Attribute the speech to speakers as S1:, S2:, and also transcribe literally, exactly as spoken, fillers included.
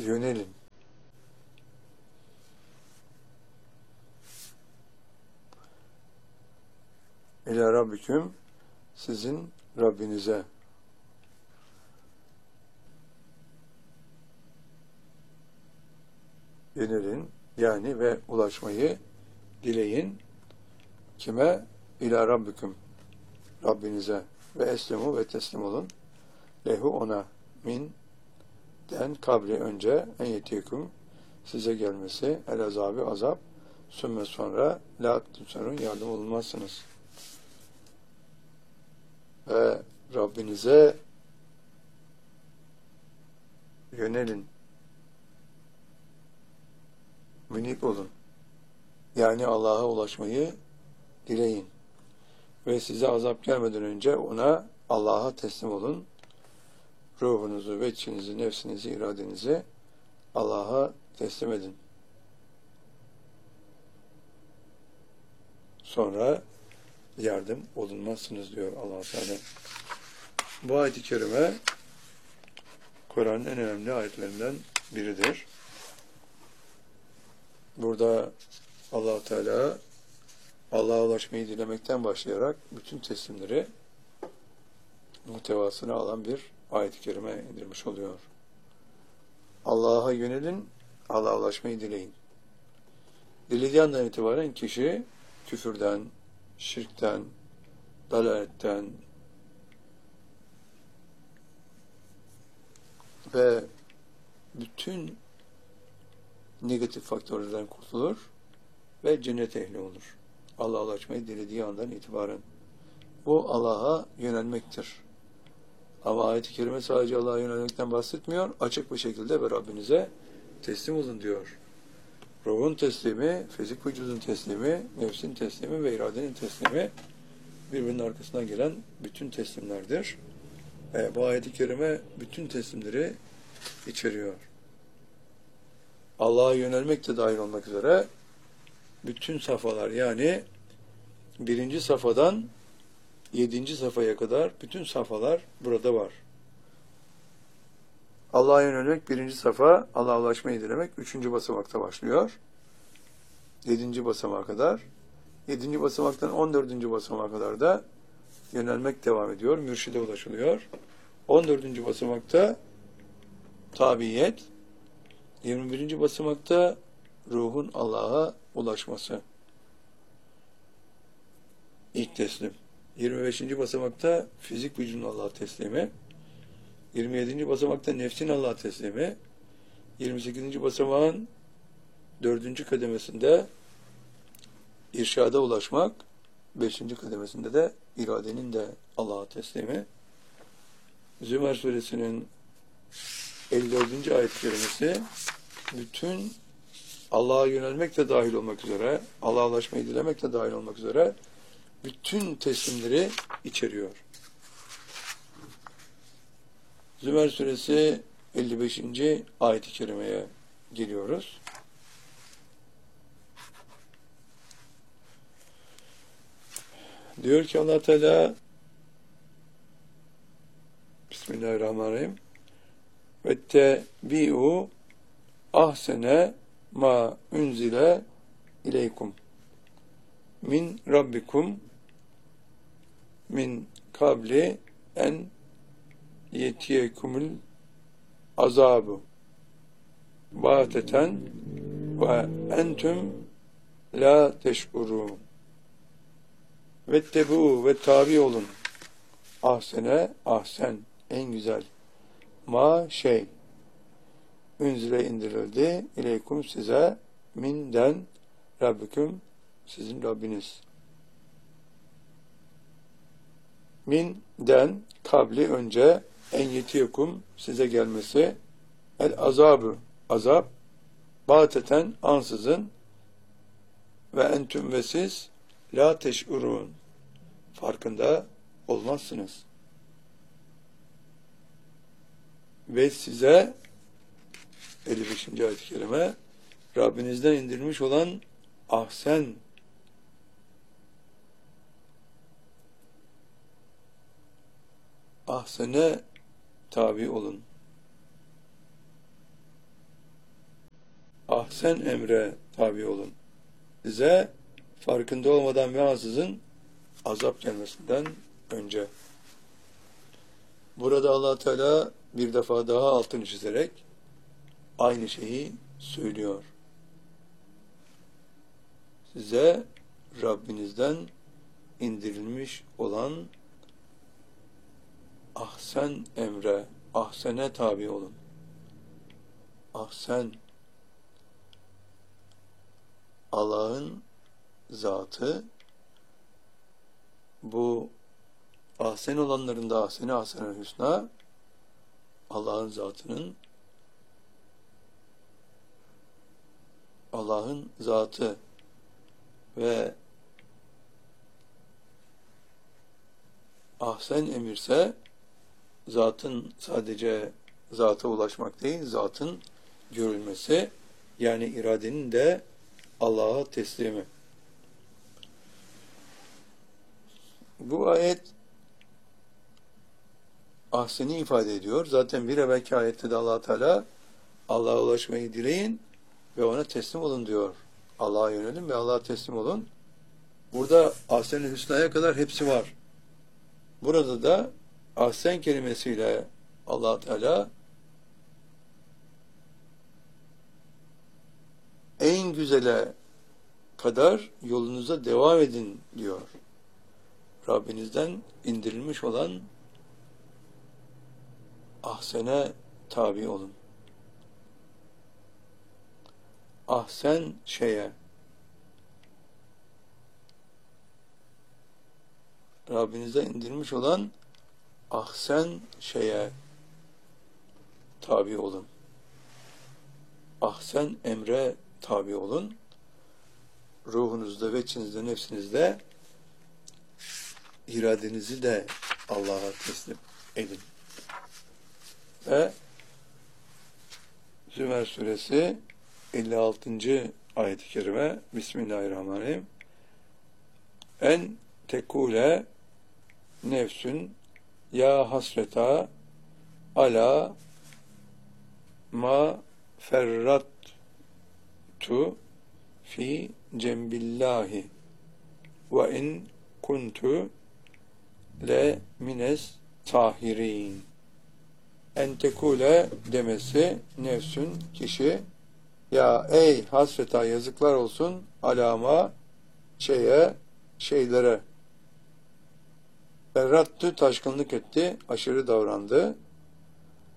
S1: yönelin. İlâ Rabbiküm, sizin Rabbinize. Yönelin yani ve ulaşmayı dileyin. Kime? İlâ Rabbiküm, Rabbinize. Ve eslemu ve teslim olun. Lehu ona, min den kabli önce, en yetiyekum size gelmesi, el azabı azap, sümme sonra la tüserun yardım olunmazsınız. Ve Rabbinize yönelin. Münip olun. Yani Allah'a ulaşmayı dileyin. Ve size azap gelmeden önce ona, Allah'a teslim olun. Ruhunuzu, veçhinizi, nefsinizi, iradenizi Allah'a teslim edin. Sonra yardım olunmazsınız diyor Allah Teala. Bu ayet-i kerime Kur'an'ın en önemli ayetlerinden biridir. Burada Allah Teala Allah'a ulaşmayı dilemekten başlayarak bütün teslimleri muhtevasını alan bir ayet-i kerime indirmiş oluyor. Allah'a yönelin, Allah'a ulaşmayı dileyin. Dilediği andan itibaren kişi küfürden, şirkten, dalaletten ve bütün negatif faktörlerden kurtulur ve cennet ehli olur. Allah'a ulaşmayı dilediği andan itibaren. Bu Allah'a yönelmektir. Ama ayet-i kerime sadece Allah'a yönelmekten bahsetmiyor. Açık bir şekilde ve Rabbinize teslim olun diyor. Ruhun teslimi, fizik vücudun teslimi, nefsin teslimi ve iradenin teslimi birbirinin arkasından gelen bütün teslimlerdir. E, bu ayet-i kerime bütün teslimleri içeriyor. Allah'a yönelmek de dahil olmak üzere bütün safhalar, yani birinci safhadan yedinci safhaya kadar bütün safhalar burada var. Allah'a yönelmek birinci safa, Allah'a ulaşmayı dilemek üçüncü basamakta başlıyor. Yedinci basamağa kadar. Yedinci basamaktan on dördüncü basamağa kadar da yönelmek devam ediyor. Mürşide ulaşılıyor. On dördüncü basamakta tabiyet. Yirmi birinci basamakta ruhun Allah'a ulaşması. İlk teslim. Yirmi beşinci basamakta fizik vücudun Allah'a teslimi. Yirmi yedinci basamakta nefsin Allah'a teslimi. Yirmi sekizinci basamağın dördüncü kademesinde irşada ulaşmak. Beşinci kademesinde de iradenin de Allah'a teslimi. Zümer suresinin elli dördüncü ayet-i kerimesi bütün Allah'a yönelmek de dahil olmak üzere, Allah'a ulaşmayı dilemek de dahil olmak üzere bütün teslimleri içeriyor. Zümer suresi elli beşinci ayet-i kerimeye geliyoruz. Diyor ki Allah Teala, Bismillahirrahmanirrahim, ve tebi'u ahsene ma unzile ileykum min rabbikum min kabli en yetiyekumul azabı bâteten ve entüm la teş'urûn. Vettebu ve tabi olun. Ahsene, ahsen, en güzel. Ma şey, ünzile indirildi, ileykum size, minden, Rabbiküm, sizin Rabbiniz. Minden, kabli önce, en yetiyekum, size gelmesi, el azabı, azap, bateten, ansızın, ve entüm ve siz, la teş'urun, farkında olmazsınız. Ve size elli beşinci ayet-i kerime Rabbinizden indirilmiş olan ahsen, ahsene tabi olun. ahsen emre tabi olun. Size farkında olmadan ve ansızın azap gelmesinden önce. Burada Allah Teala bir defa daha altını çizerek aynı şeyi söylüyor. Size Rabbinizden indirilmiş olan ahsen emre, ahsene tabi olun. Ahsen, Allah'ın zatı, bu ahsen olanların da ahsene ahsene hüsna, Allah'ın zatının, Allah'ın zatı ve ahsen emirse zatın sadece zata ulaşmak değil, zatın görülmesi, yani iradenin de Allah'a teslimi. Bu ayet ahseni ifade ediyor. Zaten bir evvelki ayette de Allah Teala Allah'a ulaşmayı dileyin ve ona teslim olun diyor. Allah'a yönelin ve Allah'a teslim olun. Burada ahsen-i hüsnaya kadar hepsi var. Burada da ahsen kelimesiyle Allah Teala en güzele kadar yolunuza devam edin diyor. Rabbinizden indirilmiş olan ahsene tabi olun. Ahsen şeye, Rabbinizden indirilmiş olan ahsen şeye tabi olun. Ahsen emre tabi olun. Ruhunuzda ve içinizde, nefsinizde iradenizi de Allah'a teslim edin. Ve Zümer suresi elli altıncı ayet-i kerime Bismillahirrahmanirrahim. En tekule nefsün ya hasreta ala ma ferrattu fi cembillahi ve in kuntu le mines tahirin. En tekule demesi nefsün kişi, ya ey hasreta yazıklar olsun alama şeye şeylere, ferrattü taşkınlık etti, aşırı davrandı,